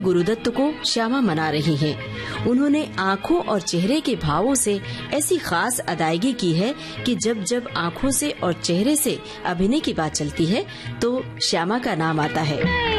गुरुदत्त को श्यामा मना रही हैं। उन्होंने आँखों और चेहरे के भावों से ऐसी खास अदायगी की है कि जब जब आँखों से और चेहरे से अभिनय की बात चलती है तो श्यामा का नाम आता है।